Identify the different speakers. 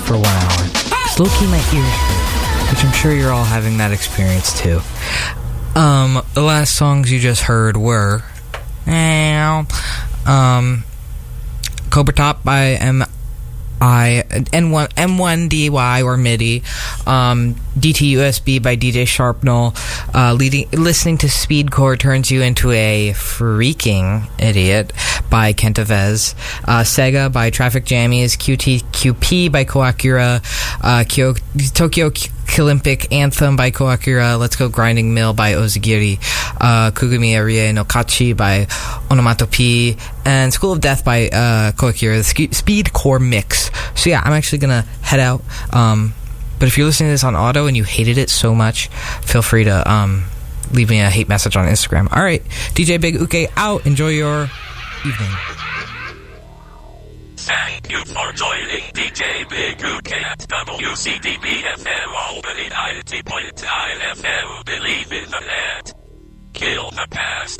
Speaker 1: for 1 hour. It's low-key my ears hurt, which I'm sure you're all having that experience too. The last songs you just heard were Cobra Top by M1DY or MIDI, DTUSB by DJ Sharpnel, listening to Speedcore Turns You Into a Freaking Idiot by Kentavez, Sega by Traffic Jammies, QTQP by Koakura, Tokyo Olympic Anthem by Koakura, Let's Go Grinding Mill by Ozugiri, Kugumi Arie no Kachi by Onomatopoe, and School of Death by Koakura, the Speedcore mix. So yeah, I'm actually gonna head out. But if you're listening to this on auto and you hated it so much, feel free to leave me a hate message on Instagram. Alright, DJ Big Uke out. Enjoy your evening.
Speaker 2: Thank you for joining DJ Big Uke at WCDB FM Albany 90.9 FM. Believe in the net. Kill the past.